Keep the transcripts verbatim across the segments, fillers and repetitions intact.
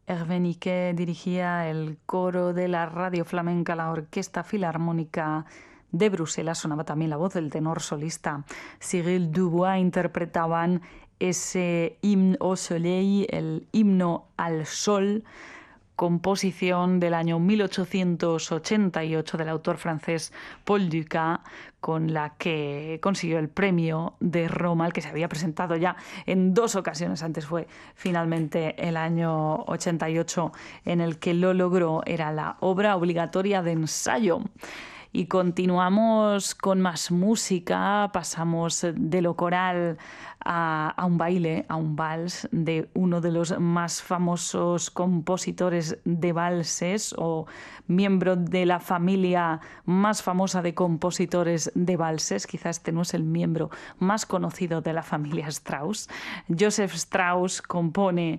Hervé Niquet dirigía el coro de la Radio Flamenca, la Orquesta Filarmónica de Bruselas. Sonaba también la voz del tenor solista Cyril Dubois. Interpretaban ese himno au soleil, el himno al sol, composición del año mil ochocientos ochenta y ocho del autor francés Paul Dukas, con la que consiguió el premio de Roma, al que se había presentado ya en dos ocasiones. Antes fue finalmente el año ochenta y ocho en el que lo logró. Era la obra obligatoria de ensayo. Y continuamos con más música, pasamos de lo coral a, a un baile, a un vals de uno de los más famosos compositores de valses, o miembro de la familia más famosa de compositores de valses. Quizás este no es el miembro más conocido de la familia Strauss. Joseph Strauss compone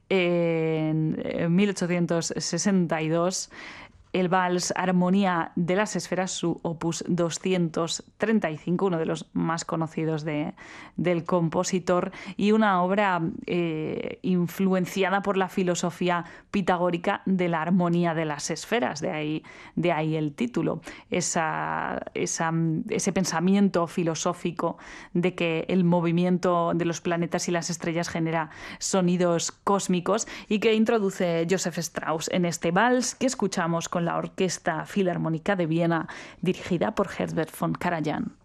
en mil ochocientos sesenta y dos el vals Armonía de las Esferas, su opus doscientos treinta y cinco, uno de los más conocidos de, del compositor, y una obra eh, influenciada por la filosofía pitagórica de la armonía de las esferas, de ahí, de ahí el título. Esa, esa, ese pensamiento filosófico de que el movimiento de los planetas y las estrellas genera sonidos cósmicos, y que introduce Joseph Strauss en este vals que escuchamos con la Orquesta Filarmónica de Viena, dirigida por Herbert von Karajan.